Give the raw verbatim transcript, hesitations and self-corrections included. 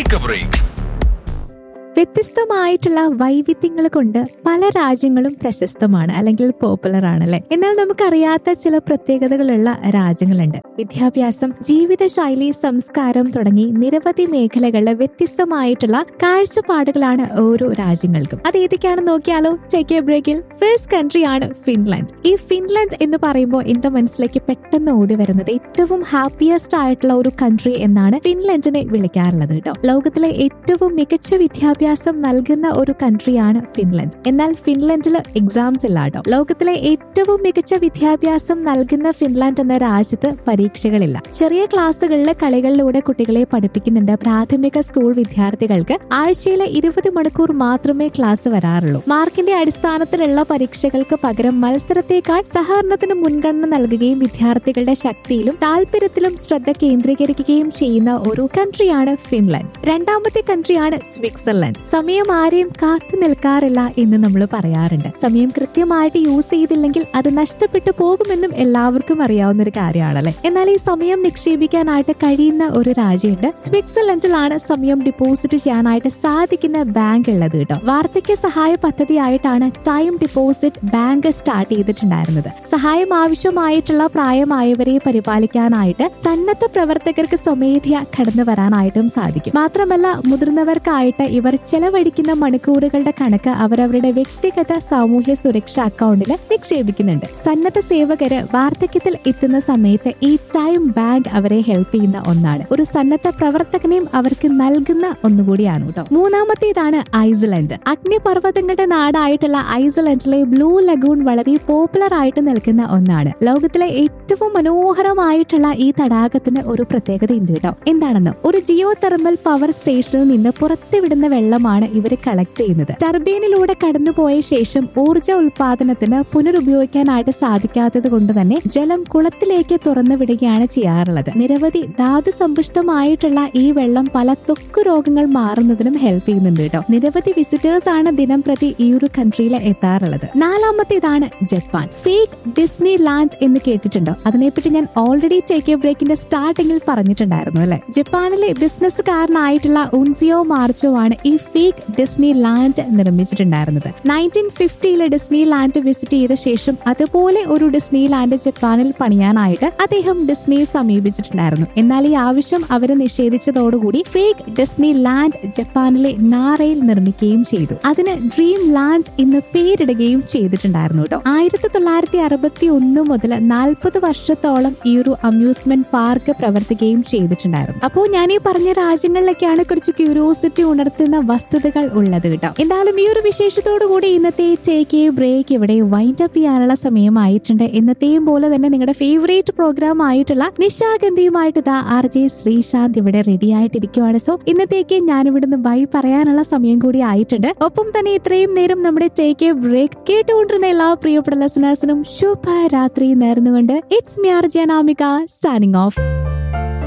Take A break. വ്യത്യസ്തമായിട്ടുള്ള വൈവിധ്യങ്ങൾ കൊണ്ട് പല രാജ്യങ്ങളും പ്രശസ്തമാണ് അല്ലെങ്കിൽ പോപ്പുലർ ആണല്ലേ. എന്നാൽ നമുക്കറിയാത്ത ചില പ്രത്യേകതകളുള്ള രാജ്യങ്ങളുണ്ട്. വിദ്യാഭ്യാസം, ജീവിതശൈലി, സംസ്കാരം തുടങ്ങി നിരവധി മേഖലകളിൽ വ്യത്യസ്തമായിട്ടുള്ള കാഴ്ചപ്പാടുകളാണ് ഓരോ രാജ്യങ്ങൾക്കും. അത് ഏതൊക്കെയാണെന്ന് നോക്കിയാലോ? ടേക്ക് എ ബ്രേക്കിൽ ഫസ്റ്റ് കൺട്രിയാണ് ഫിൻലാൻഡ്. ഈ ഫിൻലാൻഡ് എന്ന് പറയുമ്പോൾ എന്റെ മനസ്സിലേക്ക് പെട്ടെന്ന് ഓടി വരുന്നത് ഏറ്റവും ഹാപ്പിയസ്റ്റ് ആയിട്ടുള്ള ഒരു കൺട്രി എന്നാണ് ഫിൻലാൻഡിനെ വിളിക്കാറുള്ളത് കേട്ടോ. ലോകത്തിലെ ഏറ്റവും മികച്ച വിദ്യാഭ്യാസം വിദ്യാഭ്യാസം നൽകുന്ന ഒരു കൺട്രിയാണ് ഫിൻലാൻഡ്. എന്നാൽ ഫിൻലാൻഡിൽ എക്സാംസ് ഇല്ല കേട്ടോ. ലോകത്തിലെ ഏറ്റവും മികച്ച വിദ്യാഭ്യാസം നൽകുന്ന ഫിൻലാൻഡ് എന്ന രാജ്യത്ത് പരീക്ഷകളില്ല. ചെറിയ ക്ലാസ്സുകളിൽ കളികളിലൂടെ കുട്ടികളെ പഠിപ്പിക്കുന്നുണ്ട്. പ്രാഥമിക സ്കൂൾ വിദ്യാർത്ഥികൾക്ക് ആഴ്ചയിലെ ഇരുപത് മണിക്കൂർ മാത്രമേ ക്ലാസ് വരാറുള്ളൂ. മാർക്കിന്റെ അടിസ്ഥാനത്തിലുള്ള പരീക്ഷകൾക്ക് പകരം മത്സരത്തെക്കാൾ സഹകരണത്തിന് മുൻഗണന നൽകുകയും വിദ്യാർത്ഥികളുടെ ശക്തിയിലും താല്പര്യത്തിലും ശ്രദ്ധ കേന്ദ്രീകരിക്കുകയും ചെയ്യുന്ന ഒരു കൺട്രിയാണ് ഫിൻലാൻഡ്. രണ്ടാമത്തെ കൺട്രിയാണ് സ്വിറ്റ്സർലൻഡ്. സമയം ആരെയും കാത്തു നിൽക്കാറില്ല എന്ന് നമ്മൾ പറയാറുണ്ട്. സമയം കൃത്യമായിട്ട് യൂസ് ചെയ്തില്ലെങ്കിൽ അത് നഷ്ടപ്പെട്ടു പോകുമെന്നും എല്ലാവർക്കും അറിയാവുന്ന ഒരു കാര്യമാണല്ലേ. എന്നാൽ ഈ സമയം നിക്ഷേപിക്കാനായിട്ട് കഴിയുന്ന ഒരു രാജ്യമുണ്ട്. സ്വിറ്റ്സർലൻഡിലാണ് സമയം ഡിപ്പോസിറ്റ് ചെയ്യാനായിട്ട് സാധിക്കുന്ന ബാങ്ക് ഉള്ളത് കേട്ടോ. വാർദ്ധക്യ സഹായ പദ്ധതിയായിട്ടാണ് ടൈം ഡിപ്പോസിറ്റ് ബാങ്ക് സ്റ്റാർട്ട് ചെയ്തിട്ടുണ്ടായിരുന്നത്. സഹായം ആവശ്യമായിട്ടുള്ള പ്രായമായവരെ പരിപാലിക്കാനായിട്ട് സന്നദ്ധ പ്രവർത്തകർക്ക് സ്വമേധയാ കടന്നു വരാനായിട്ടും സാധിക്കും. മാത്രമല്ല മുതിർന്നവർക്കായിട്ട് ഇവർ ചെലവഴിക്കുന്ന മണിക്കൂറുകളുടെ കണക്ക് അവരവരുടെ വ്യക്തിഗത സാമൂഹ്യ സുരക്ഷാ അക്കൗണ്ടിൽ നിക്ഷേപിക്കുന്നുണ്ട്. സന്നദ്ധ സേവകര് വാർദ്ധക്യത്തിൽ എത്തുന്ന സമയത്ത് ഈ ടൈം ബാങ്ക് അവരെ ഹെൽപ്പ് ചെയ്യുന്ന ഒന്നാണ്. ഒരു സന്നദ്ധ പ്രവർത്തകനെയും അവർക്ക് നൽകുന്ന ഒന്നുകൂടിയാണ് കേട്ടോ. മൂന്നാമത്തേതാണ് ഐസ്ലൻഡ്. അഗ്നിപർവ്വതങ്ങളുടെ നാടായിട്ടുള്ള ഐസ്ലൻഡിലെ ബ്ലൂ ലഗൂൺ വളരെ പോപ്പുലർ ആയിട്ട് നിൽക്കുന്ന ഒന്നാണ്. ലോകത്തിലെ ഏറ്റവും മനോഹരമായിട്ടുള്ള ഈ തടാകത്തിന് ഒരു പ്രത്യേകതയുണ്ട് കേട്ടോ. എന്താണെന്ന്, ഒരു ജിയോ തെർമൽ പവർ സ്റ്റേഷനിൽ നിന്ന് പുറത്തുവിടുന്ന വെള്ളമാണ് ഇവർ കളക്ട് ചെയ്യുന്നത്. ടർബൈനിലൂടെ കടന്നുപോയ ശേഷം ഊർജ്ജ ഉൽപാദനത്തിന് പുനരുപയോഗിക്കാനായിട്ട് സാധിക്കാത്തത് കൊണ്ട് തന്നെ ജലം കുളത്തിലേക്ക് തുറന്നു വിടുകയാണ് ചെയ്യാറുള്ളത്. നിരവധി ധാതു സമ്പുഷ്ടമായിട്ടുള്ള ഈ വെള്ളം പല ത്വക്ക് രോഗങ്ങൾ മാറുന്നതിനും ഹെൽപ്പ് ചെയ്യുന്നുണ്ട് കേട്ടോ. നിരവധി വിസിറ്റേഴ്സ് ആണ് ദിനം പ്രതി ഈ ഒരു കൺട്രിയിൽ എത്താറുള്ളത്. നാലാമത്തേതാണ് ജപ്പാൻ. ഫേക്ക് ഡിസ്നി ലാൻഡ് എന്ന് കേട്ടിട്ടുണ്ടോ? അതിനെപ്പറ്റി ഞാൻ ഓൾറെഡി ടേക്ക് എ ബ്രേക്കിന്റെ സ്റ്റാർട്ടിങ്ങിൽ പറഞ്ഞിട്ടുണ്ടായിരുന്നു അല്ലെ. ജപ്പാനിലെ ബിസിനസ്സുകാരനായിട്ടുള്ള ഉൻസിയോ മാർച്ചോ ആണ് ഈ fake Disney land നിർമ്മിച്ചിട്ടുണ്ടായിരുന്നത്. Nineteen ഫിഫ്റ്റിയിലെ Disney land visit ചെയ്ത ശേഷം അതുപോലെ ഒരു ഡിസ്നി ലാൻഡ് ജപ്പാനിൽ പണിയാനായിട്ട് അദ്ദേഹം ഡിസ്നിയെ സമീപിച്ചിട്ടുണ്ടായിരുന്നു. എന്നാൽ ഈ ആവശ്യം അവര് നിഷേധിച്ചതോടുകൂടി ഫേക്ക് ഡിസ്നി ലാൻഡ് ജപ്പാനിലെ നാറയിൽ നിർമ്മിക്കുകയും ചെയ്തു. അതിന് ഡ്രീം ലാൻഡ് എന്ന് പേരിടുകയും ചെയ്തിട്ടുണ്ടായിരുന്നു കേട്ടോ. ആയിരത്തി തൊള്ളായിരത്തി അറുപത്തി ഒന്ന് മുതൽ നാൽപ്പത് വർഷത്തോളം ഈ ഒരു അമ്യൂസ്മെന്റ് പാർക്ക് പ്രവർത്തിക്കുകയും ചെയ്തിട്ടുണ്ടായിരുന്നു. അപ്പോൾ ഞാൻ ഈ പറഞ്ഞ രാജ്യങ്ങളിലൊക്കെയാണ് കുറച്ച് ക്യൂരിയോസിറ്റി ഉണർത്തുന്ന വസ്തുതകൾ ഉള്ളത് കേട്ടോ. എന്തായാലും ഈ ഒരു വിശേഷത്തോടു കൂടി ഇന്നത്തെ ടേക്ക് എ ബ്രേക്ക് ഇവിടെ വൈൻഡ് അപ്പ് ചെയ്യാനുള്ള സമയമായിട്ടുണ്ട്. എന്നത്തെയും പോലെ തന്നെ നിങ്ങളുടെ ഫേവറേറ്റ് പ്രോഗ്രാം ആയിട്ടുള്ള നിശാഗന്ധിയുമായിട്ട് ഇതാ ആർ ജെ ശ്രീശാന്ത് ഇവിടെ റെഡി ആയിട്ടിരിക്കുവാണ്. സോ ഇന്നത്തേക്ക് ഞാൻ ഇവിടുന്ന് ബൈ പറയാനുള്ള സമയം കൂടി ആയിട്ടുണ്ട്. ഒപ്പം തന്നെ ഇത്രയും നേരം നമ്മുടെ ടേക്ക് എ ബ്രേക്ക് കേട്ടുകൊണ്ടിരുന്ന എല്ലാ പ്രിയപ്പെട്ട ലിസണേഴ്സിനും ശുഭരാത്രി നേർന്നുകൊണ്ട് it's me R J Anamika signing off.